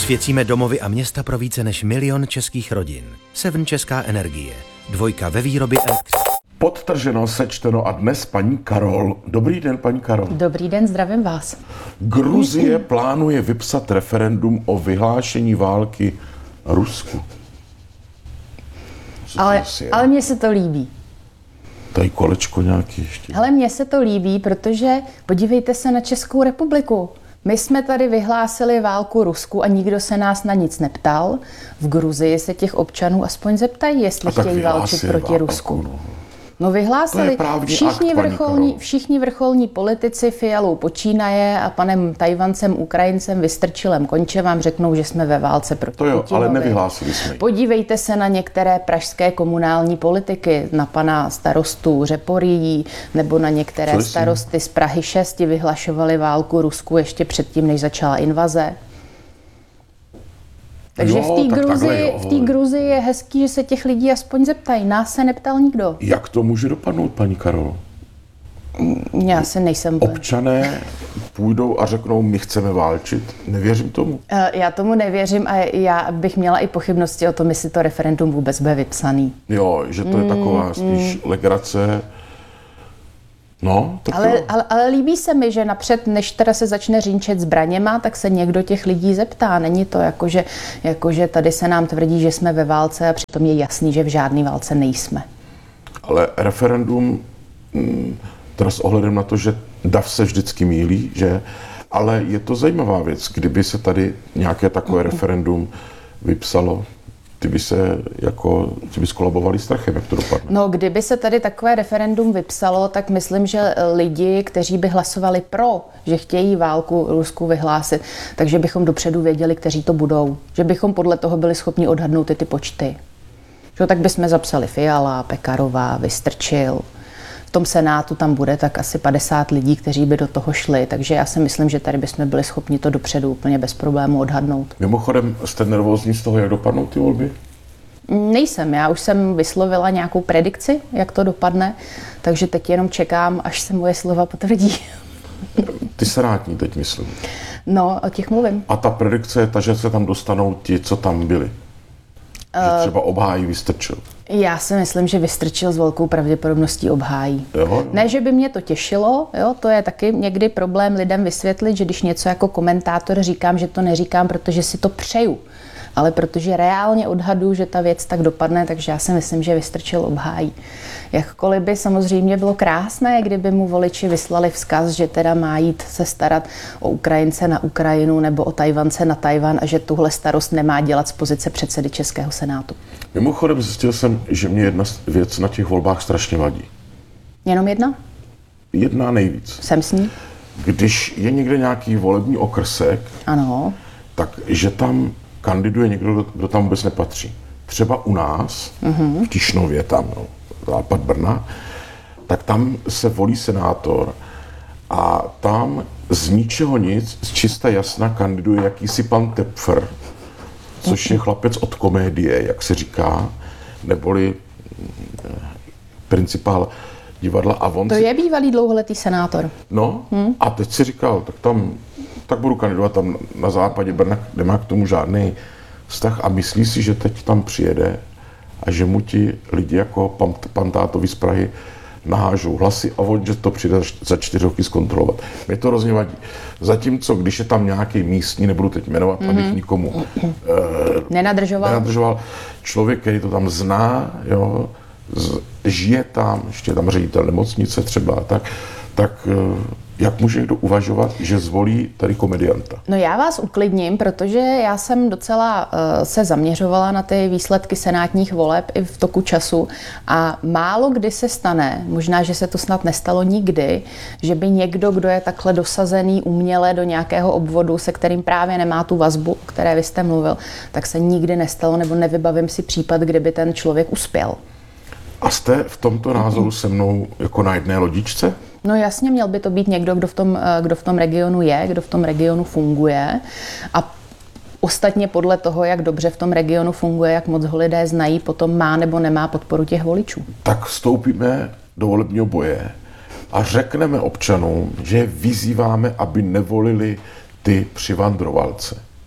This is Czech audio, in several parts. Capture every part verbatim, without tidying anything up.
Osvěcíme domovy a města pro více než milion českých rodin. Seven Česká energie. Dvojka ve výrobě elektřiny. Podtrženo, sečteno a dnes paní Karol. Dobrý den, paní Karol. Dobrý den, zdravím vás. Gruzie plánuje vypsat referendum o vyhlášení války Rusku. Ale, ale mně se to líbí. Tady kolečko nějaký ještě. Hele, mně se to líbí, protože podívejte se na Českou republiku. My jsme tady vyhlásili válku Rusku a nikdo se nás na nic neptal. V Gruzii se těch občanů aspoň zeptají, jestli chtějí válčit proti Rusku. No. No vyhlásili všichni, akt, vrcholní, všichni vrcholní politici Fialou počínaje a panem Tajvancem, Ukrajincem, Vystrčilem Konče vám řeknou, že jsme ve válce proti To jo, Putinovi. ale nevyhlásili jsme. Podívejte se na některé pražské komunální politiky, na pana starostu Řeporyjí nebo na některé Co starosty z Prahy šest, vyhlašovali válku Rusku ještě předtím, než začala invaze. Takže jo, v té tak Gruzii, v té Gruzii je hezký, že se těch lidí aspoň zeptají. Nás se neptal nikdo. Jak to může dopadnout, paní Karol? Já se nejsem... Občané půjdou a řeknou, my chceme válčit. Nevěřím tomu. Já tomu nevěřím a já bych měla i pochybnosti o tom, jestli to referendum vůbec bude vypsaný. Jo, že to je mm, taková spíš mm. legrace. No, tak ale, ale, ale líbí se mi, že napřed, než teda se začne řínčet zbraněma, tak se někdo těch lidí zeptá. Není to jako že, jako, že tady se nám tvrdí, že jsme ve válce a přitom je jasný, že v žádné válce nejsme. Ale referendum, teda s ohledem na to, že dav se vždycky mýlí, že, ale je to zajímavá věc, kdyby se tady nějaké takové referendum vypsalo, ty by se jako, ty by skolabovali strachem, jak to dopadne. No, kdyby se tady takové referendum vypsalo, tak myslím, že lidi, kteří by hlasovali pro, že chtějí válku Rusku vyhlásit, takže bychom dopředu věděli, kteří to budou. Že bychom podle toho byli schopni odhadnout i ty počty. Že, tak bychom zapsali Fiala, Pekarová, Vystrčil. V tom Senátu tam bude tak asi padesát lidí, kteří by do toho šli, takže já si myslím, že tady bychom byli schopni to dopředu úplně bez problému odhadnout. Mimochodem, jste nervózní z toho, jak dopadnou ty volby? Nejsem, já už jsem vyslovila nějakou predikci, jak to dopadne, takže teď jenom čekám, až se moje slova potvrdí. Ty senátní teď myslím. No, o těch mluvím. A ta predikce je ta, že se tam dostanou ti, co tam byli. Že třeba obhájí Vystrčil. Já si myslím, že Vystrčil s velkou pravděpodobností obhájí. Jo, jo. Ne, že by mě to těšilo, jo, to je taky někdy problém lidem vysvětlit, že když něco jako komentátor říkám, že to neříkám, protože si to přeju, ale protože reálně odhaduju, že ta věc tak dopadne, takže já si myslím, že Vystrčil obhájí. Jakkoliv by samozřejmě bylo krásné, kdyby mu voliči vyslali vzkaz, že teda má jít se starat o Ukrajince na Ukrajinu nebo o Tajvance na Tajvan a že tuhle starost nemá dělat z pozice předsedy Českého senátu. Mimochodem zjistil jsem, že mě jedna věc na těch volbách strašně vadí. Jenom jedna? Jedna nejvíc. Jsem s ní? Když je někde nějaký volební okrsek, ano, tak že tam kandiduje někdo, kdo tam vůbec nepatří. Třeba u nás, mm-hmm. v Tišnově tam, no, západ Brna, tak tam se volí senátor a tam z ničeho nic, z čista jasna kandiduje jakýsi pan Tepfer, což je chlapec od komédie, jak se říká, neboli principál divadla. A on to si... je bývalý dlouholetý senátor. No, hmm. a teď si říkal, tak tam, tak budu kandidovat tam na západě Brna, nemá k tomu žádný vztah a myslí si, že teď tam přijede a že mu ti lidi jako pan, pan tátovi z Prahy nahážou hlasy a on, že to přijde za čtyři roky zkontrolovat. Mě to hrozně vadí. Zatímco, když je tam nějaký místní, nebudu teď jmenovat, mm-hmm. abych nikomu uh, nenadržoval. nenadržoval, člověk, který to tam zná, jo, z, žije tam, ještě tam ředitel nemocnice třeba, tak, tak uh, jak může někdo uvažovat, že zvolí tady komedianta? No já vás uklidním, protože já jsem docela uh, se zaměřovala na ty výsledky senátních voleb i v toku času a málo kdy se stane, možná, že se to snad nestalo nikdy, že by někdo, kdo je takhle dosazený uměle do nějakého obvodu, se kterým právě nemá tu vazbu, o které vy jste mluvil, tak se nikdy nestalo, nebo nevybavím si případ, kdyby ten člověk uspěl. A jste v tomto názoru se mnou jako na jedné lodičce? No jasně, měl by to být někdo, kdo v tom, kdo v tom regionu je, kdo v tom regionu funguje a ostatně podle toho, jak dobře v tom regionu funguje, jak moc ho lidé znají, potom má nebo nemá podporu těch voličů. Tak vstoupíme do volebního boje a řekneme občanům, že vyzýváme, aby nevolili ty přivandrovalce.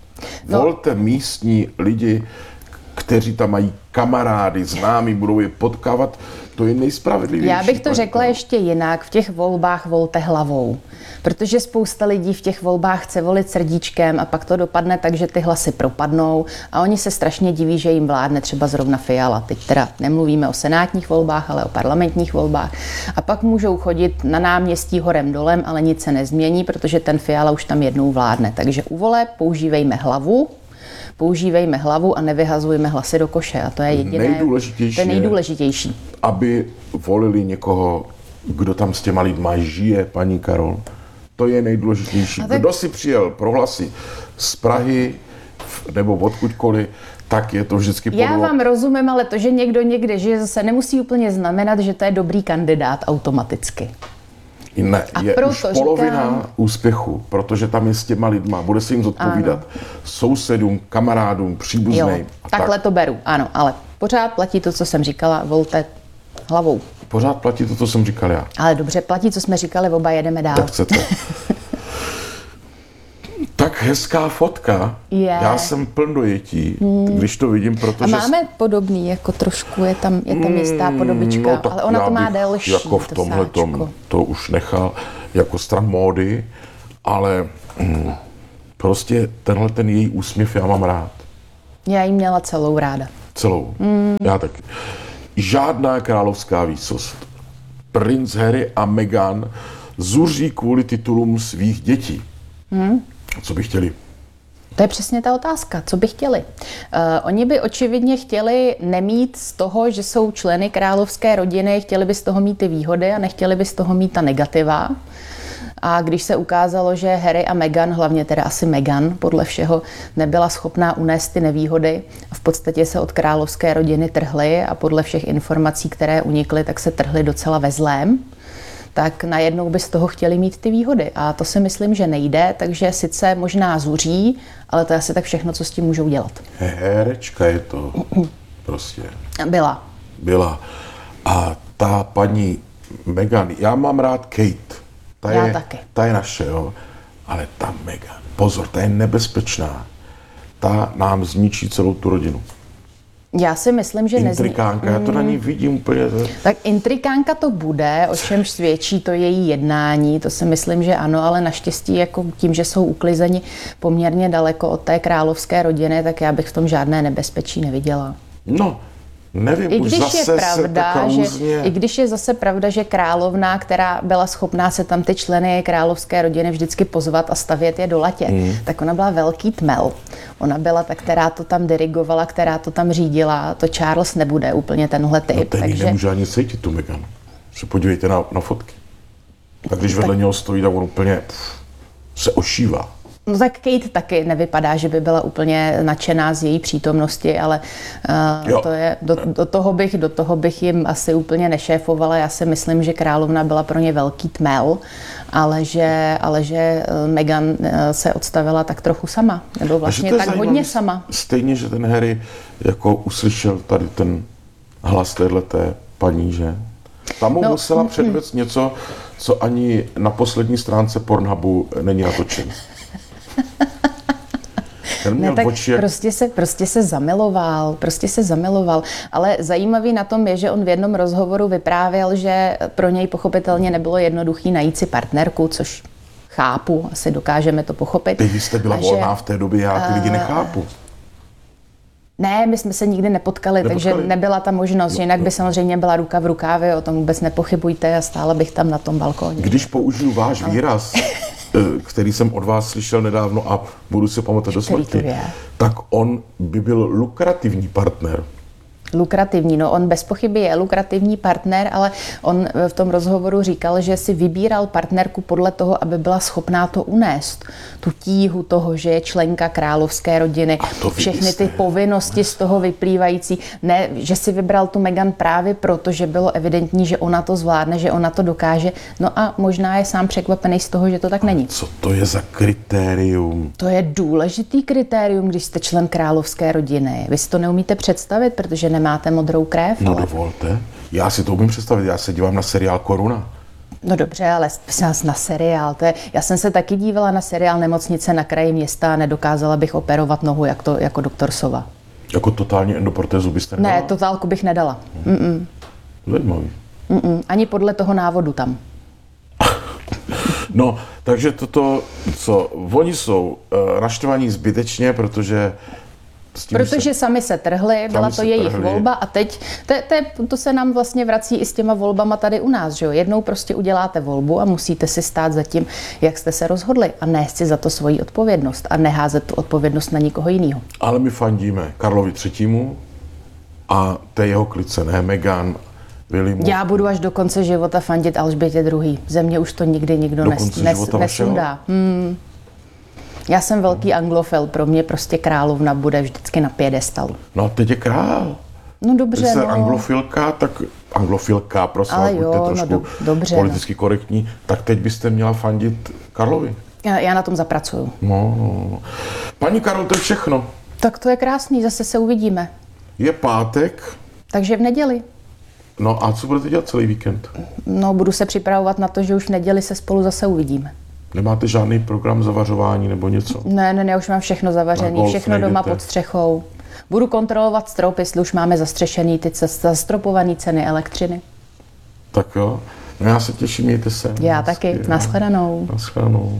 No. Volte místní lidi, kteří tam mají kamarády, známí, budou je potkávat, to je nejspravedlivější. Já bych to řekla ještě jinak, v těch volbách volte hlavou. Protože spousta lidí v těch volbách chce volit srdíčkem a pak to dopadne tak, že ty hlasy propadnou a oni se strašně diví, že jim vládne třeba zrovna Fiala. Teď teda nemluvíme o senátních volbách, ale o parlamentních volbách. A pak můžou chodit na náměstí horem dolem, ale nic se nezmění, protože ten Fiala už tam jednou vládne. Takže u voleb používejme hlavu, používejme hlavu a nevyhazujme hlasy do koše. A to je jediné, nejdůležitější, to je nejdůležitější. Aby volili někoho, kdo tam s těma lidma žije, paní Karol. To je nejdůležitější. Tak... Kdo si přijel pro hlasy z Prahy nebo odkudkoliv, tak je to vždycky podvod. Já vám rozumím, ale to, že někdo někde žije, zase nemusí úplně znamenat, že to je dobrý kandidát automaticky. Ne, a je už polovina říkám... úspěchu, protože tam je s těma lidma, bude se jim zodpovídat ano. sousedům, kamarádům, příbuzným. Takhle tak. To beru, ano, ale pořád platí to, co jsem říkala, volte hlavou. Pořád platí to, co jsem říkal já. Ale dobře, platí, co jsme říkali, oba jedeme dál. Tak chcete. Tak hezká fotka. Je. Já jsem pln dojetí, hmm. když to vidím, protože... A máme podobný, jako trošku, je tam, je tam jistá podobička, no, ale ona to má delší, jako v to tomhletom sáčko. To už nechal jako stran módy, ale hm, prostě tenhle ten její úsměv já mám rád. Já jí měla celou ráda. Celou. Hmm. Já taky. Žádná královská výsost. Princ Harry a Meghan zuří kvůli titulům svých dětí. Hmm. Co by chtěli? To je přesně ta otázka, co by chtěli. Uh, oni by očividně chtěli nemít z toho, že jsou členy královské rodiny, chtěli by z toho mít ty výhody a nechtěli by z toho mít ta negativa. A když se ukázalo, že Harry a Meghan, hlavně teda asi Meghan, podle všeho nebyla schopná unést ty nevýhody a v podstatě se od královské rodiny trhly a podle všech informací, které unikly, tak se trhly docela ve zlém, tak najednou by z toho chtěli mít ty výhody. A to si myslím, že nejde, takže sice možná zuří, ale to je asi tak všechno, co s tím můžou dělat. Herečka je to prostě. Byla. Byla. A ta paní Meghan, já mám rád Kate. Ta já je, taky. Ta je naše, jo. Ale ta Meghan, pozor, ta je nebezpečná. Ta nám zničí celou tu rodinu. Já si myslím, že nezní. Intrikánka, já to na ní vidím úplně. Tak intrikánka to bude, o čemž svědčí to její jednání, to si myslím, že ano, ale naštěstí jako tím, že jsou uklizeni poměrně daleko od té královské rodiny, tak já bych v tom žádné nebezpečí neviděla. No, nevím, I už když zase je pravda, se že, I když je zase pravda, že královna, která byla schopná se tam ty členy královské rodiny vždycky pozvat a stavět je do latě, mm. tak ona byla velký tmel. Ona byla ta, která to tam dirigovala, která to tam řídila. To Charles nebude úplně tenhle typ. No ten takže... nemůže ani cítit tu Meghan. Se podívejte na, na fotky. Tak když vedle tak... něho stojí, tak on úplně pff, se ošívá. No tak Kate taky nevypadá, že by byla úplně nadšená z její přítomnosti, ale uh, to je, do, do, toho bych, do toho bych jim asi úplně nešéfovala. Já si myslím, že královna byla pro ně velký tmel, ale že, ale že Meghan se odstavila tak trochu sama, nebo vlastně tak hodně sama. Stejně, že ten Harry jako uslyšel tady ten hlas téhleté paní, že? Tam mu no, musela předvést něco, co ani na poslední stránce Pornhubu není natočené. Ne, tak oči, jak... prostě, se, prostě se zamiloval, prostě se zamiloval. Ale zajímavý na tom je, že on v jednom rozhovoru vyprávěl, že pro něj pochopitelně nebylo jednoduchý najít si partnerku, což chápu, asi dokážeme to pochopit. Ty jste byla volná v té době, já ty lidi nechápu. Ne, my jsme se nikdy nepotkali, nepotkali. Takže nebyla ta možnost. No, jinak no. by samozřejmě byla ruka v rukávě, o tom vůbec nepochybujte a stála bych tam na tom balkóně. Když použiju váš no. výraz, který jsem od vás slyšel nedávno a budu si pamatovat do smrti, tak on by byl lukrativní partner. Lukrativní, no on bez pochyby je lukrativní partner, ale on v tom rozhovoru říkal, že si vybíral partnerku podle toho, aby byla schopná to unést. Tu tíhu toho, že je členka královské rodiny, všechny ty povinnosti z toho vyplývající. Ne, že si vybral tu Meghan právě proto, že bylo evidentní, že ona to zvládne, že ona to dokáže. No a možná je sám překvapený z toho, že to tak není. Co to je za kritérium? To je důležitý kritérium, když jste člen královské rodiny. Vy si to neumíte představit, protože nemáte modrou krev. No ale... dovolte. Já si to umím představit. Já se dívám na seriál Koruna. No dobře, ale prosím vás, na seriál, to je, já jsem se taky dívala na seriál Nemocnice na kraji města a nedokázala bych operovat nohu jak to, jako doktor Sova. Jako totální endoprotézu byste nedala? Ne, totálku bych nedala. Mm-mm. Zajímavý. Mm-mm. Ani podle toho návodu tam. No, takže toto, co, oni jsou uh, naštvaní zbytečně, protože s tím Protože se, sami se trhli, byla to se jejich trhli. volba a teď, to, to, to se nám vlastně vrací i s těma volbama tady u nás, že jo? Jednou prostě uděláte volbu a musíte si stát za tím, jak jste se rozhodli a nést si za to svoji odpovědnost a neházet tu odpovědnost na nikoho jiného. Ale my fandíme Karlovi třetímu a té jeho klice, ne Meghan, Williamu. Já budu až do konce života fandit Alžbětě druhý. Ze mě už to nikdy nikdo Do nes, konce nes, života nesundá. Hmm. Já jsem velký anglofil, pro mě prostě královna bude vždycky na piedestalu. No a teď je král. No dobře, Když jste no. anglofilka, tak anglofilka, prosím, Ale buďte jo, trošku no do, dobře, politicky korektní, tak teď byste měla fandit Karlovi. Já, já na tom zapracuju. No, no, no. Paní Karol, to je všechno. Tak to je krásný, zase se uvidíme. Je pátek, Takže v neděli. no a co budete dělat celý víkend? No, budu se připravovat na to, že už v neděli se spolu zase uvidíme. Nemáte žádný program zavařování nebo něco? Ne, ne, ne, už mám všechno Na zavařené, golf všechno doma nejdete? pod střechou. Budu kontrolovat strop, jestli už máme zastřešený ty zastropované ceny elektřiny. Tak jo. No já se těším, mějte se. Já taky. Naschledanou. Naschledanou.